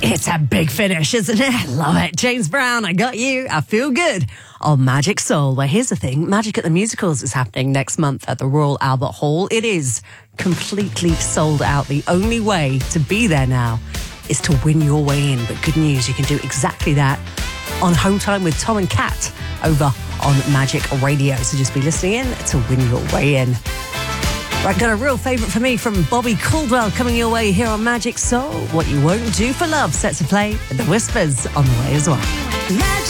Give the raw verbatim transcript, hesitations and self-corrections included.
It's a big finish, isn't it? Love it. James Brown, I Got You, I Feel Good on Magic Soul. Well, here's the thing. Magic at the Musicals is happening next month at the Royal Albert Hall. It is completely sold out. The only way to be there now is to win your way in. But good news, you can do exactly that on Home Time with Tom and Kat over on Magic Radio. So just be listening in to win your way in. Right, got a real favourite for me from Bobby Caldwell coming your way here on Magic Soul. What You Won't Do for Love, set to play, and The Whispers on the way as well. Magic.